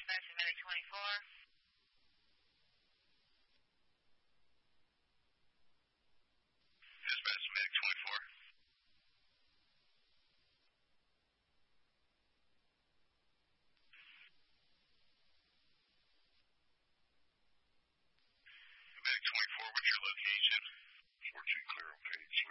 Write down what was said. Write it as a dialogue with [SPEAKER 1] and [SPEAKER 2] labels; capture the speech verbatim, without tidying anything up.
[SPEAKER 1] Dispatch Medic twenty-four.
[SPEAKER 2] Dispatch Medic twenty-four. Medic twenty-four, what's your location?
[SPEAKER 3] four two clear on page